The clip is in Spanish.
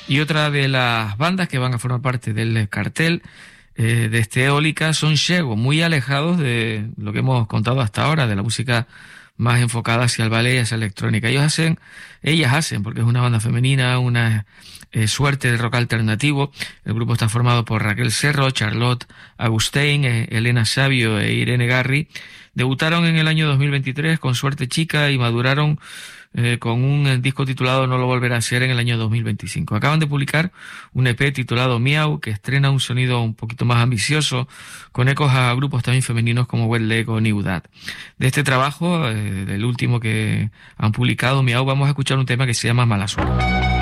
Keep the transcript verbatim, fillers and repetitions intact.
Y otra de las bandas que van a formar parte del cartel eh, de este Eólica son Xego, muy alejados de lo que hemos contado hasta ahora, de la música más enfocada hacia el ballet y hacia la electrónica. Ellos hacen, ellas hacen, porque es una banda femenina, una eh, suerte de rock alternativo. El grupo está formado por Raquel Cerro, Charlotte Agustín, eh, Elena Sabio e Irene Garri. Debutaron en el año dos mil veintitrés con Suerte Chica y maduraron eh, con un eh, disco titulado No lo volverá a hacer en el año dos mil veinticinco. Acaban de publicar un E P titulado Miau, que estrena un sonido un poquito más ambicioso, con ecos a grupos también femeninos como Wet Leg o New Dad. De este trabajo, eh, del último que han publicado, Miau, vamos a escuchar un tema que se llama Mala Suerte.